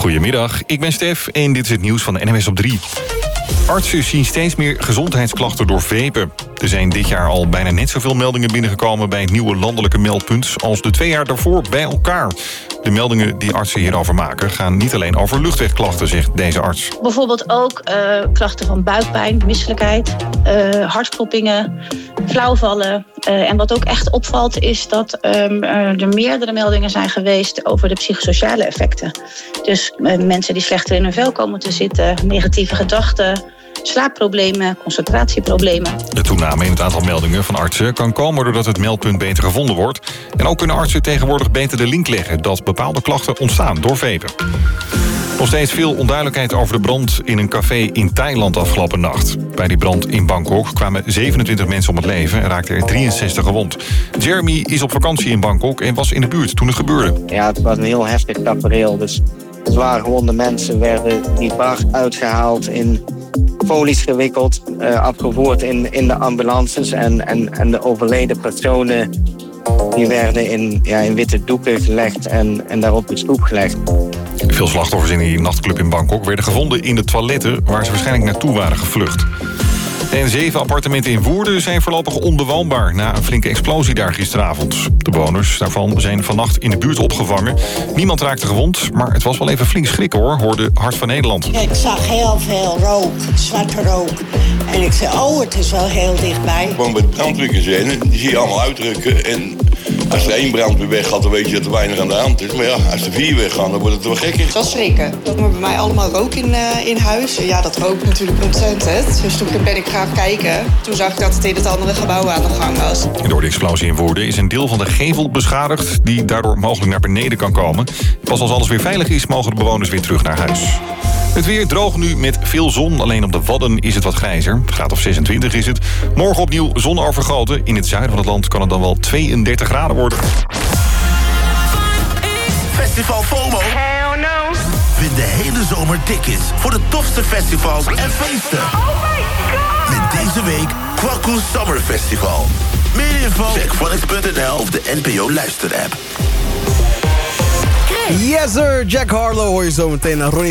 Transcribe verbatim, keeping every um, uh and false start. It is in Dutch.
Goedemiddag, ik ben Stef en dit is het nieuws van de N O S op drie. Artsen zien steeds meer gezondheidsklachten door vapen. Er zijn dit jaar al bijna net zoveel meldingen binnengekomen bij het nieuwe landelijke meldpunt als de twee jaar daarvoor bij elkaar. De meldingen die artsen hierover maken gaan niet alleen over luchtwegklachten, zegt deze arts. Bijvoorbeeld ook uh, klachten van buikpijn, misselijkheid, uh, hartkloppingen, flauwvallen. Uh, en wat ook echt opvalt is dat um, er meerdere meldingen zijn geweest over de psychosociale effecten. Dus uh, mensen die slechter in hun vel komen te zitten, negatieve gedachten, slaapproblemen, concentratieproblemen. De toename in het aantal meldingen van artsen kan komen doordat het meldpunt beter gevonden wordt. En ook kunnen artsen tegenwoordig beter de link leggen dat bepaalde klachten ontstaan door vapen. Nog steeds veel onduidelijkheid over de brand in een café in Thailand afgelopen nacht. Bij die brand in Bangkok kwamen zevenentwintig mensen om het leven en raakten er drieënzestig gewond. Jeremy is op vakantie in Bangkok en was in de buurt toen het gebeurde. Ja, het was een heel heftig tafereel. Dus zwaar gewonde mensen werden die bar uitgehaald, in folies gewikkeld, uh, afgevoerd in, in de ambulances. En, en, en de overleden personen die werden in, ja, in witte doeken gelegd en, en daar op de stoep gelegd. Veel slachtoffers in die nachtclub in Bangkok werden gevonden in de toiletten waar ze waarschijnlijk naartoe waren gevlucht. En zeven appartementen in Woerden zijn voorlopig onbewoonbaar na een flinke explosie daar gisteravond. De bewoners daarvan zijn vannacht in de buurt opgevangen. Niemand raakte gewond, maar het was wel even flink schrikken hoor, hoorde Hart van Nederland. Ik zag heel veel rook, zwarte rook. En ik zei, oh, het is wel heel dichtbij. Gewoon bij de brandweerkazerne, die zie je allemaal uitrukken. En als er één brandweer weg gaat, dan weet je dat er weinig aan de hand is. Maar ja, als er vier weggaan, dan wordt het wel gekker. Het was schrikken. Er kwam bij mij allemaal rook in, uh, in huis. Ja, dat rookt natuurlijk ontzettend. Dus toen ben ik gaan kijken. Toen zag ik dat het in het andere gebouw aan de gang was. En door de explosie in Woerden is een deel van de gevel beschadigd, die daardoor mogelijk naar beneden kan komen. Pas als alles weer veilig is, mogen de bewoners weer terug naar huis. Het weer droog nu met veel zon. Alleen op de Wadden is het wat grijzer. Het graad of zesentwintig is het. Morgen opnieuw zon overgoten. In het zuiden van het land kan het dan wel tweeëndertig graden worden. Festival FOMO. Hell no. Vind de hele zomer tickets voor de tofste festivals en feesten. Oh my god. Met deze week Kwaku Summer Festival. Meer info? Check Phonics punt n l of de N P O luisterapp. Yes sir, Jack Harlow hoor je zo meteen. Ronnie